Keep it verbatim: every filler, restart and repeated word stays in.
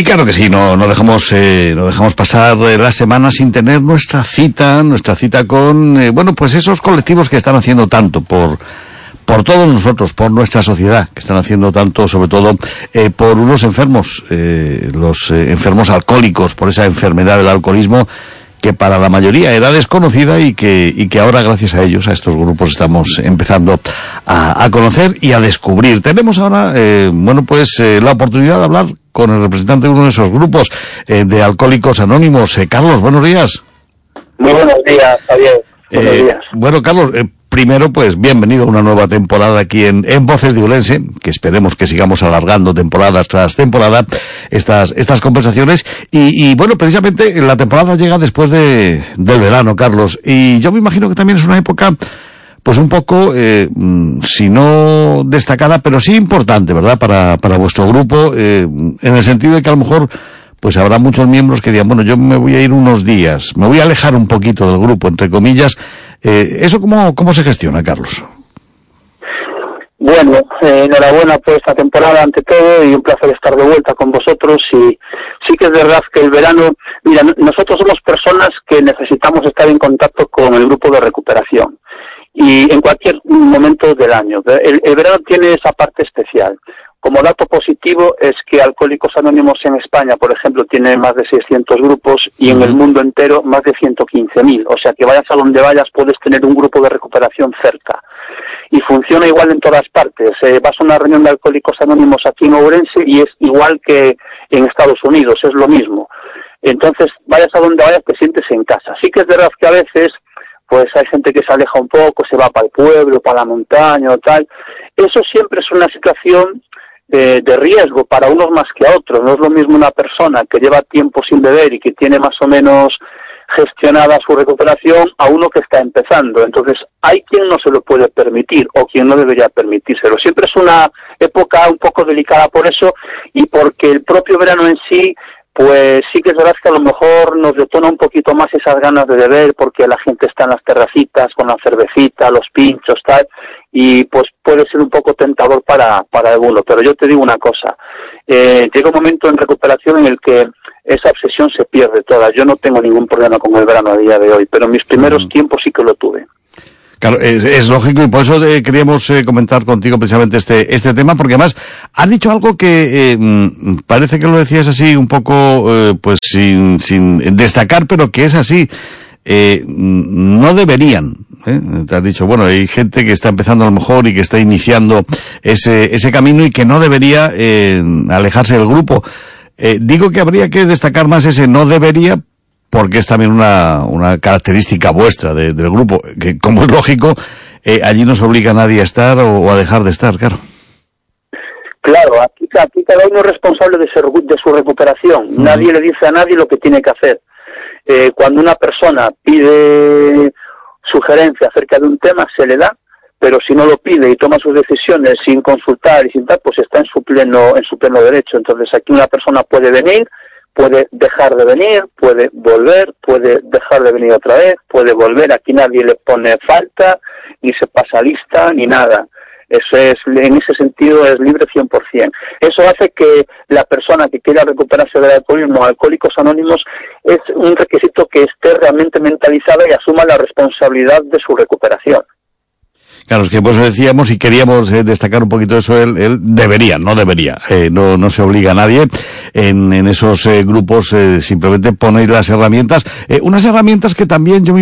claro que sí, no, no dejamos, eh, no dejamos pasar eh, la semana sin tener nuestra cita, nuestra cita con, eh, bueno, pues esos colectivos que están haciendo tanto por, por todos nosotros, por nuestra sociedad, que están haciendo tanto, sobre todo, eh, por unos enfermos, eh, los eh, enfermos alcohólicos, por esa enfermedad del alcoholismo, que para la mayoría era desconocida y que, y que ahora, gracias a ellos, a estos grupos, estamos empezando a, a conocer y a descubrir. Tenemos ahora, eh, bueno, pues, eh, la oportunidad de hablar con el representante de uno de esos grupos, eh, de Alcohólicos Anónimos. Eh, Carlos, buenos días. Muy buenos días, Javier. Buenos eh, días. Bueno, Carlos, eh, primero, pues, bienvenido a una nueva temporada aquí en, en Voces de Ourense, que esperemos que sigamos alargando temporadas tras temporada estas, estas conversaciones. Y, y bueno, precisamente la temporada llega después de, del verano, Carlos. Y yo me imagino que también es una época, pues un poco, eh, si no destacada, pero sí importante, ¿verdad?, para, para vuestro grupo, eh, en el sentido de que a lo mejor, pues habrá muchos miembros que digan, bueno, yo me voy a ir unos días, me voy a alejar un poquito del grupo, entre comillas. Eh, ¿Eso cómo, cómo se gestiona, Carlos? Bueno, eh, enhorabuena por esta temporada ante todo y un placer estar de vuelta con vosotros. Y sí que es verdad que el verano, mira, nosotros somos personas que necesitamos estar en contacto con el grupo de recuperación y en cualquier momento del año. El, el verano tiene esa parte especial. Como dato positivo es que Alcohólicos Anónimos en España, por ejemplo, tiene más de seiscientos grupos y en el mundo entero más de ciento quince mil. O sea que vayas a donde vayas puedes tener un grupo de recuperación cerca. Y funciona igual en todas partes. Eh, vas a una reunión de Alcohólicos Anónimos aquí en Ourense y es igual que en Estados Unidos, es lo mismo. Entonces, vayas a donde vayas, te sientes en casa. Sí que es verdad que a veces pues hay gente que se aleja un poco, se va para el pueblo, para la montaña o tal. Eso siempre es una situación Eh, de riesgo para unos más que a otros. No es lo mismo una persona que lleva tiempo sin beber y que tiene más o menos gestionada su recuperación a uno que está empezando. Entonces hay quien no se lo puede permitir o quien no debería permitírselo. Siempre es una época un poco delicada por eso y porque el propio verano en sí, pues sí que es verdad que a lo mejor nos detona un poquito más esas ganas de beber porque la gente está en las terracitas con la cervecita, los pinchos, tal, y pues puede ser un poco tentador para, para alguno. Pero yo te digo una cosa, eh, llega un momento en recuperación en el que esa obsesión se pierde toda. Yo no tengo ningún problema con el verano a día de hoy, pero mis primeros mm. tiempos sí que lo tuve. Claro, es, es lógico y por eso eh, queríamos eh, comentar contigo precisamente este este tema, porque además has dicho algo que eh, parece que lo decías así un poco eh, pues sin sin destacar, pero que es así. Eh, no deberían, ¿eh? Te has dicho, bueno, hay gente que está empezando a lo mejor y que está iniciando ese ese camino y que no debería eh, alejarse del grupo. Eh, digo que habría que destacar más ese no debería, porque es también una, una característica vuestra de, del grupo, que como es lógico, eh, allí no se obliga a nadie a estar o, o a dejar de estar, claro. Claro, aquí, aquí cada uno es responsable de, ser, de su recuperación. Mm. Nadie le dice a nadie lo que tiene que hacer. Eh, cuando una persona pide sugerencia acerca de un tema, se le da, pero si no lo pide y toma sus decisiones sin consultar y sin tal, pues está en su pleno, en su pleno derecho. Entonces aquí una persona puede venir, puede dejar de venir, puede volver, puede dejar de venir otra vez, puede volver. Aquí nadie le pone falta, ni se pasa lista, ni nada. Eso es, en ese sentido, es libre cien por ciento. Eso hace que la persona que quiera recuperarse del alcoholismo, Alcohólicos Anónimos, es un requisito que esté realmente mentalizada y asuma la responsabilidad de su recuperación. Claro, es que por eso decíamos y queríamos eh, destacar un poquito eso, él, él debería, no debería, eh, no, no se obliga a nadie en, en esos eh, grupos, eh, simplemente ponéis las herramientas, eh, unas herramientas que también yo me